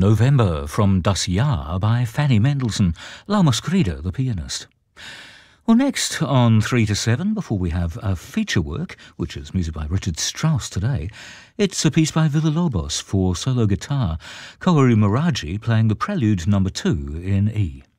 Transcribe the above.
November from Das Jahr by Fanny Mendelssohn, Lama Skrider, the pianist. Well, next on 3 to 7, before we have a feature work, which is music by Richard Strauss today, it's a piece by Villa-Lobos for solo guitar, Koharu Muraji playing the Prelude No. 2 in E.